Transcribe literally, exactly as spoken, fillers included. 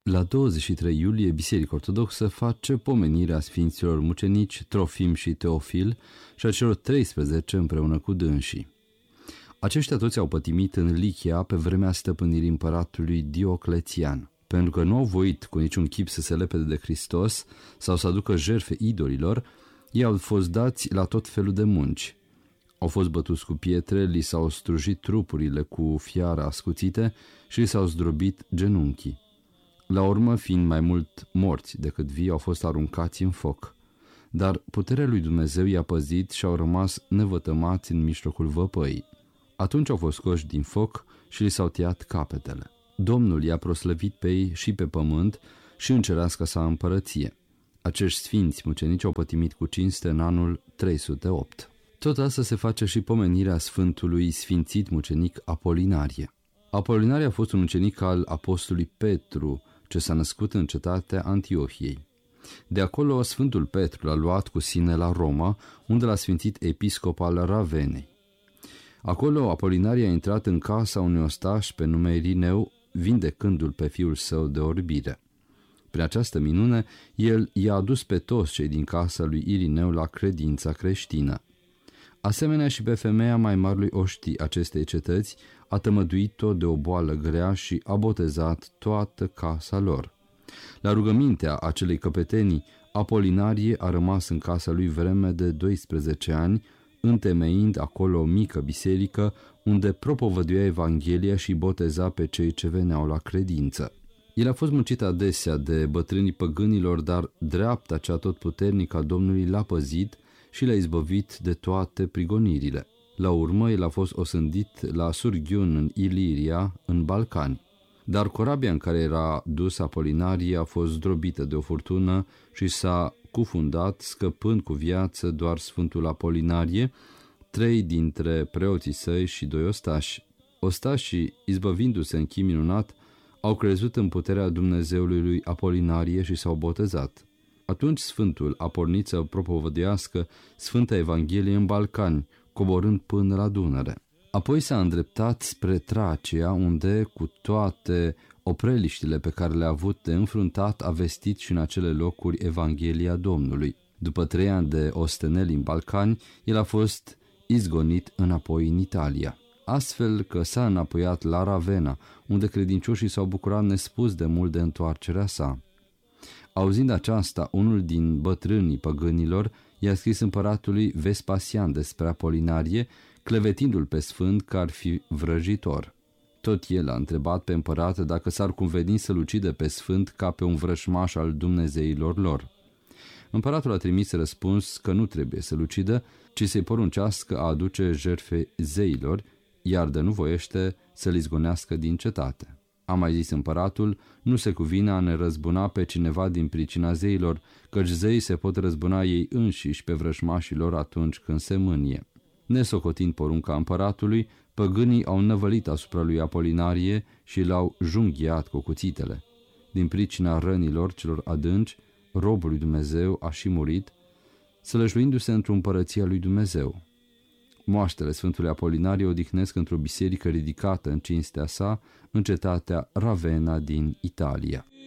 La douăzeci și trei iulie, Biserica Ortodoxă face pomenirea sfinților mucenici Trofim și Teofil și a celor treisprezece împreună cu dânsii. Aceștia toți au pătimit în Lichia pe vremea stăpânirii împăratului Dioclețian. Pentru că nu au voit cu niciun chip să se lepede de Hristos sau să aducă jertfe idolilor, ei au fost dați la tot felul de munci. Au fost bătuți cu pietre, li s-au strujit trupurile cu fiara ascuțite și li s-au zdrobit genunchii. La urmă, fiind mai mult morți decât vii, au fost aruncați în foc. Dar puterea lui Dumnezeu i-a păzit și au rămas nevătămați în mijlocul văpăii. Atunci au fost scoși din foc și li s-au tăiat capetele. Domnul i-a proslăvit pe ei și pe pământ și în cerească sa împărăție. Acești sfinți mucenici au pătimit cu cinste în anul trei sute opt. Tot asta se face și pomenirea sfântului sfințit mucenic Apolinarie. Apolinarie a fost un ucenic al apostolului Petru, ce s-a născut în cetatea Antiohiei. De acolo, Sfântul Petru l-a luat cu sine la Roma, unde l-a sfințit episcop al Ravenei. Acolo, Apolinarie a intrat în casa unui ostaș pe nume Irineu, vindecându-l pe fiul său de orbire. Prin această minune, el i-a adus pe toți cei din casa lui Irineu la credința creștină. Asemenea și pe femeia mai marului oștii acestei cetăți, a tămăduit-o de o boală grea și a botezat toată casa lor. La rugămintea acelei căpetenii, Apolinarie a rămas în casa lui vreme de doisprezece ani, întemeind acolo o mică biserică unde propovăduia Evanghelia și boteza pe cei ce veneau la credință. El a fost muncit adesea de bătrânii păgânilor, dar dreapta cea totputernică a Domnului l-a păzit și l-a izbăvit de toate prigonirile. La urmă, el a fost osândit la Surghiun în Iliria, în Balcani. Dar corabia în care era dus Apolinarie a fost zdrobită de o furtună și s-a cufundat, scăpând cu viață doar Sfântul Apolinarie, trei dintre preoții săi și doi ostași. Ostașii, izbăvindu-se în chip minunat, au crezut în puterea Dumnezeului lui Apolinarie și s-au botezat. Atunci Sfântul a pornit să propovăduiască Sfânta Evanghelie în Balcani, coborând până la Dunăre. Apoi s-a îndreptat spre Tracia, unde, cu toate opreliștile pe care le-a avut de înfruntat, a vestit și în acele locuri Evanghelia Domnului. După trei ani de osteneli în Balcani, el a fost izgonit înapoi în Italia. Astfel că s-a înapoiat la Ravenna, unde credincioșii s-au bucurat nespus de mult de întoarcerea sa. Auzind aceasta, unul din bătrânii păgânilor i-a scris împăratului Vespasian despre Apolinarie, clevetindu-l pe sfânt că ar fi vrăjitor. Tot el a întrebat pe împărat dacă s-ar cumveni să-l ucidă pe sfânt ca pe un vrășmaș al dumnezeilor lor. Împăratul a trimis răspuns că nu trebuie să-l ucidă, ci să-i poruncească a aduce jertfe zeilor, iar de nu voiește să-l izgonească din cetate. A mai zis împăratul, nu se cuvine a ne răzbuna pe cineva din pricina zeilor, căci zeii se pot răzbuna ei înșiși pe vrăjmașilor atunci când se mânie. Nesocotind porunca împăratului, păgânii au năvălit asupra lui Apolinarie și l-au junghiat cu cuțitele. Din pricina rănilor celor adânci, robul lui Dumnezeu a și murit, sălășluindu-se într-o împărăție a lui Dumnezeu. Moaștele Sfântului Apolinarie odihnesc într-o biserică ridicată în cinstea sa, în cetatea Ravenna din Italia.